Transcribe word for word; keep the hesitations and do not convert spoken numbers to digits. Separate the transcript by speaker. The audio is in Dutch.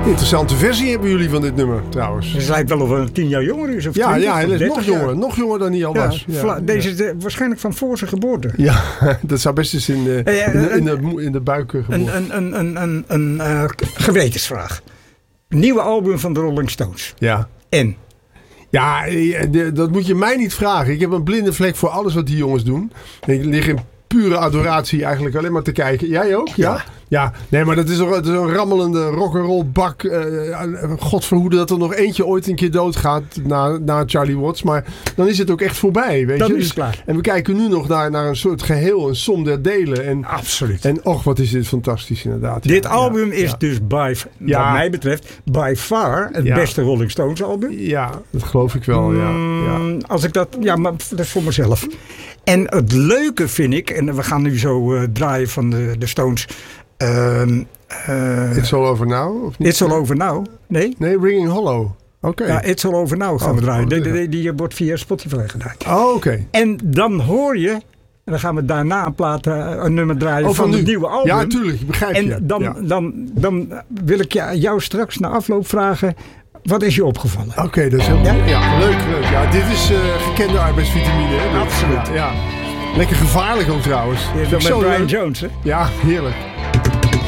Speaker 1: Interessante versie hebben jullie van dit nummer, trouwens.
Speaker 2: Het lijkt wel of een tien jaar jonger is. Of
Speaker 1: ja,
Speaker 2: twintig,
Speaker 1: ja, hij is nog jonger.
Speaker 2: jaar.
Speaker 1: Nog jonger dan hij al
Speaker 2: ja,
Speaker 1: was. Ja,
Speaker 2: vla- deze
Speaker 1: ja.
Speaker 2: is de, waarschijnlijk van voor zijn geboorte.
Speaker 1: Ja, dat zou best eens in de,
Speaker 2: Hey, uh,
Speaker 1: in de, in de,
Speaker 2: een,
Speaker 1: in de buik geboren.
Speaker 2: Een, een, een, een, een uh, gewetensvraag. Nieuwe album van de Rolling Stones.
Speaker 1: Ja.
Speaker 2: En?
Speaker 1: Ja, de, dat moet je mij niet vragen. Ik heb een blinde vlek voor alles wat die jongens doen. Ik lig in pure adoratie eigenlijk alleen maar te kijken. Jij ook? Ja. ja? Ja, nee, maar dat is, een, dat is een rammelende rock'n'roll bak. Uh, God verhoede dat er nog eentje ooit een keer doodgaat na, na Charlie Watts. Maar dan is het ook echt voorbij, weet
Speaker 2: dat
Speaker 1: je.
Speaker 2: is
Speaker 1: dus,
Speaker 2: klaar.
Speaker 1: En we kijken nu nog naar, naar een soort geheel, een som der delen. En,
Speaker 2: Absoluut.
Speaker 1: En och, wat is dit fantastisch inderdaad.
Speaker 2: Dit
Speaker 1: ja,
Speaker 2: album
Speaker 1: ja,
Speaker 2: is
Speaker 1: ja.
Speaker 2: dus, by,
Speaker 1: Ja.
Speaker 2: wat mij betreft, by far het
Speaker 1: Ja.
Speaker 2: beste Rolling Stones album.
Speaker 1: Ja, dat geloof ik wel, ja. ja.
Speaker 2: Mm, als ik dat, ja, maar dat is voor mezelf. En het leuke vind ik, en we gaan nu zo uh, draaien van de, de Stones. Uh, uh,
Speaker 1: It's All Over Now? Of niet?
Speaker 2: It's All Over Now? Nee?
Speaker 1: Nee, Ringing Hollow. Oké. Okay.
Speaker 2: Ja, It's All Over Now gaan
Speaker 1: oh,
Speaker 2: we draaien.
Speaker 1: oh,
Speaker 2: die,
Speaker 1: ja.
Speaker 2: die, die wordt via Spotify gedaan.
Speaker 1: Oh, oké. Okay.
Speaker 2: En dan hoor je, en dan gaan we daarna een, plaat, een nummer draaien
Speaker 1: oh,
Speaker 2: van,
Speaker 1: van
Speaker 2: het nieuwe album.
Speaker 1: Ja, tuurlijk. Ik begrijp
Speaker 2: en
Speaker 1: je.
Speaker 2: dan,
Speaker 1: ja.
Speaker 2: dan, dan wil ik jou straks na afloop vragen, wat is je opgevallen?
Speaker 1: Oké, okay, dat is heel
Speaker 2: ja?
Speaker 1: ja, leuk, leuk. Ja, dit is uh, gekende arbeidsvitamine. Hè?
Speaker 2: Absoluut.
Speaker 1: Ja, ja. Lekker gevaarlijk ook trouwens.
Speaker 2: Ja, met Brian leuk. Jones, hè?
Speaker 1: Ja, heerlijk.